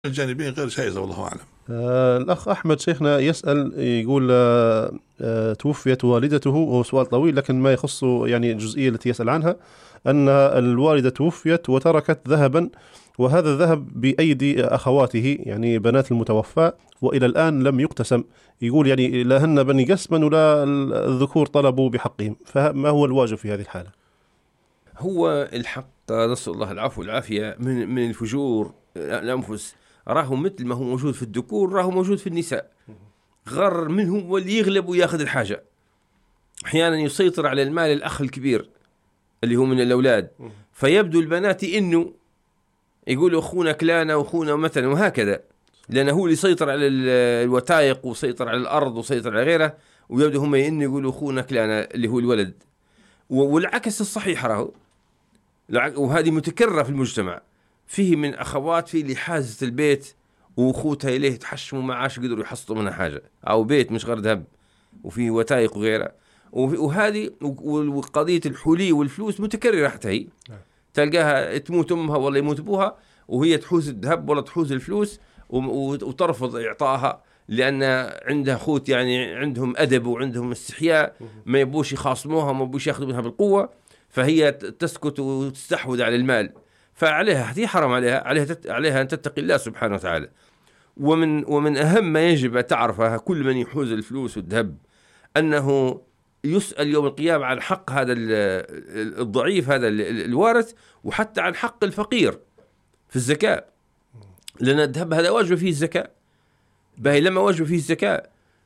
الجانبين غير جائزة والله أعلم. الأخ أحمد شيخنا يسأل يقول توفيت والدته، وهو سؤال طويل لكن ما يخص يعني الجزئية التي يسأل عنها، أن الوالدة توفيت وتركت ذهبا، وهذا الذهب بأيدي أخواته يعني بنات المتوفى، وإلى الآن لم يقتسم. يقول يعني لا هن بني قسما ولا الذكور طلبوا بحقهم، فما هو الواجب في هذه الحالة؟ هو الحق نسأل الله العفو والعافية من الفجور الأنفس، راهو مثل ما هو موجود في الذكور راهو موجود في النساء. غر منه هو اللي يغلب وياخذ الحاجة. أحيانا يسيطر على المال الأخ الكبير اللي هو من الأولاد، فيبدو البنات إنه يقولوا أخونا كلانا وأخونا مثلا وهكذا، لأنه هو اللي يسيطر على الوثائق وسيطر على الأرض وسيطر على غيره، ويبدو هم إنه يقولوا أخونا كلانا اللي هو الولد. والعكس الصحيح راهو، وهذه متكررة في المجتمع. فيه من أخوات في اللي حازت البيت وأخوتها إليه تحشموا معاش قدروا يحصلوا منها حاجة، أو بيت مش غير ذهب وفيه وثائق وغيرها. وهذه وقضية الحلي والفلوس متكررة حتى هي، تلقاها تموت أمها ولا يموت أبوها وهي تحوز الذهب ولا تحوز الفلوس وترفض إعطائها، لأن عندها أخوت يعني عندهم أدب وعندهم استحياء، ما يبوش يخاصموها وما يبوش يأخذوا منها بالقوة، فهي تسكت وتستحوذ على المال. فعليها هذه حرام عليها أن تتقي الله سبحانه وتعالى. ومن أهم ما يجب أن تعرفها كل من يحوز الفلوس والذهب، أنه يسأل يوم القيامة عن حق هذا الضعيف هذا الوارث، وحتى عن حق الفقير في الزكاة، لأن الذهب هذا واجب فيه الزكاة. باهي لما واجب فيه الزكاة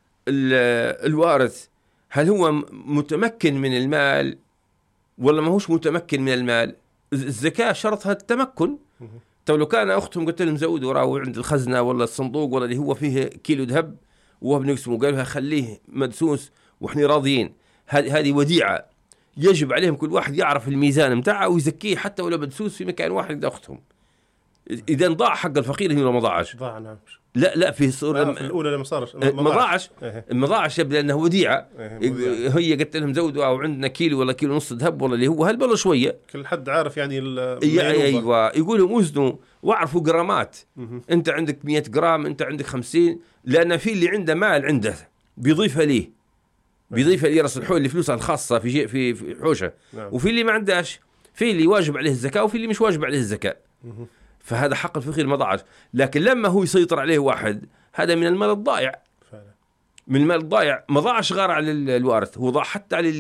الوارث هل هو متمكن من المال ولا ما هوش متمكن من المال؟ الزكاة شرطها التمكن. طيب لو كان أختهم قلت لهم زودوا راهو عند الخزنة ولا الصندوق ولا اللي هو فيه كيلو ذهب وهو بنقسمه، قالوا خليه مدسوس وإحنا راضيين، هذه وديعة يجب عليهم كل واحد يعرف الميزان متاعه ويزكيه حتى ولو مدسوس في مكان واحد عند أختهم. إذا ضاع حق الفقير هنا ما ضاعش. ضاع نعم. لا في الصورة في الأولى لما صارش ما ضاعش يبدأ أنه وديعة. هي قلت لهم زودوا أو عندنا كيلو ولا كيلو نص ذهب ولا اللي هو هالبلا شوية، كل حد عارف يعني أيوة يقولوا وزنوا وعرفوا جرامات. أنت عندك 100 جرام، أنت عندك 50، لأن في اللي عنده مال عنده بيضيفها ليه، بيضيفها ليه رأس الحول لفلوسها الخاصة في حوشة. وفي اللي ما عندهاش، في اللي واجب عليه الزكاة وفي اللي مش واجب عليه الزكاة. فهذا حق الفقير ما ضاعش. لكن لما هو يسيطر عليه واحد، هذا من المال الضائع، من المال الضائع ما ضاعش غير على الوارث، هو ضاع حتى على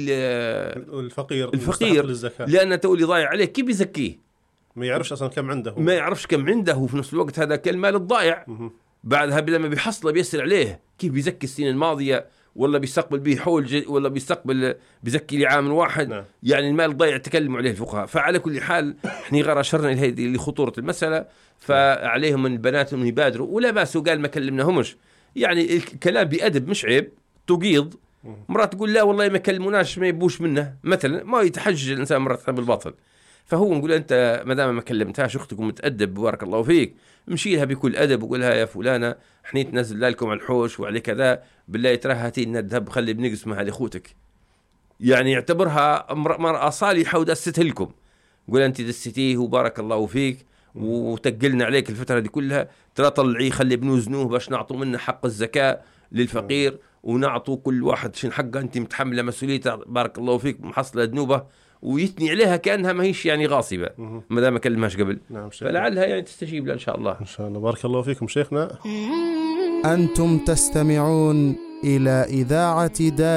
الفقير لأن تقولي ضايع عليه كيف يزكيه؟ ما يعرفش أصلا كم عنده، ما يعرفش كم عنده، وفي نفس الوقت هذا كالمال الضائع. بعدها لما بيحصله بيسأل عليه كيف بيزكي السنين الماضية، ولا بيستقبل به حول ولا بيزكي لعام واحد. يعني المال الضائع تكلموا عليه الفقهاء. فعلى كل حال احنا غير أشرنا لخطورة المسألة، فعليهم من البنات أن يبادروا، ولا بأس. وقال ما كلمناهمش، يعني الكلام بأدب مش عيب. تقيض مرات تقول لا والله ما كلموناش ما يبوش منه مثلا، ما يتحجج الإنسان مرات بالباطل. فهو نقول أنت ما دام ما كلمتهاش أختك ومتأدب بارك الله فيك، مشيلها بكل أدب وقولها يا فلانة احنا تنزل لكم على الحوش وعلى كذا، بالله ترى هاتين الذهب خلي بنقسمها هذه أخوتك، يعني يعتبرها مرأة صالحة ودستها لكم. قول أنت دستيه وبارك الله فيك وتقلنا عليك الفترة دي كلها، ترى طلعيه خلي بنوزنوه باش نعطوا منه حق الزكاة للفقير، ونعطوا كل واحد شن حقه، أنت متحملة مسؤوليته بارك الله فيك محصلة ذنوبه، ويثني عليها كأنها ما هيش يعني غاصبة ما دام كلمهاش قبل. نعم فلعلها يعني تستجيب له إن شاء الله. إن شاء الله. بارك الله فيكم شيخنا. أنتم تستمعون إلى إذاعة